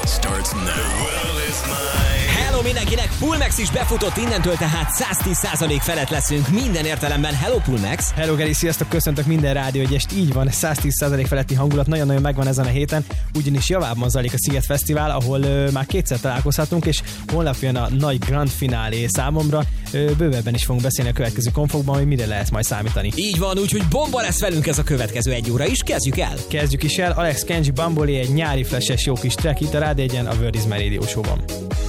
starts now. The world is mine. Hello mindenkinek, Pulmax is befutott, innentől tehát 110% felett leszünk minden értelemben. Hello Pulmax! Hello Geri, sziasztok, köszöntök minden rádióegyest. Így van, 110% feletti hangulat nagyon-nagyon megvan ezen a héten, ugyanis javában zajlik a Sziget Fesztivál, ahol már kétszer találkozhatunk, és holnap jön a nagy grand finálé számomra. Bővebben is fogunk beszélni a következő konfokban, hogy mire lehet majd számítani. Így van, úgyhogy bomba lesz velünk ez a következő 1 óra is. Kezdjük el! Kezdjük is el, Alex Kenji Bamboli, egy nyári flashes jó kis track itt a Rádió 1-en, a World is My Radio Show-ban.